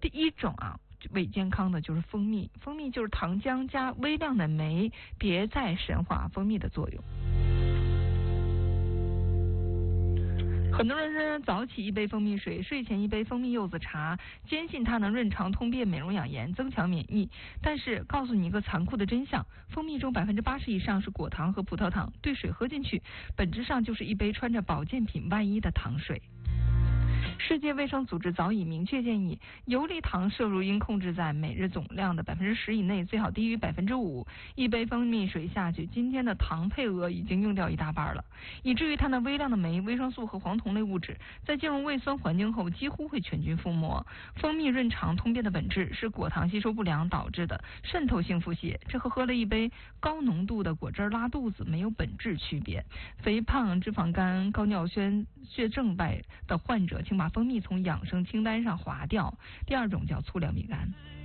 第一种啊，伪健康的就是蜂蜜，蜂蜜就是糖浆加微量的酶，别再神化蜂蜜的作用。很多人说早起一杯蜂蜜水，睡前一杯蜂蜜柚子茶，坚信它能润肠通便、美容养颜、增强免疫。但是告诉你一个残酷的真相，蜂蜜中80%以上是果糖和葡萄糖，兑水喝进去，本质上就是一杯穿着保健品外衣的糖水。世界卫生组织早已明确建议，游离糖摄入应控制在每日总量的10%以内，最好低于5%。一杯蜂蜜水下去，今天的糖配额已经用掉一大半了，以至于它那微量的酶、维生素和黄酮类物质在进入胃酸环境后几乎会全军覆没。蜂蜜润肠通便的本质是果糖吸收不良导致的渗透性腹泻，这和喝了一杯高浓度的果汁拉肚子没有本质区别。肥胖、脂肪肝、高尿酸、血症败的患者，请把蜂蜜从养生清单上划掉。第二种叫粗粮饼干。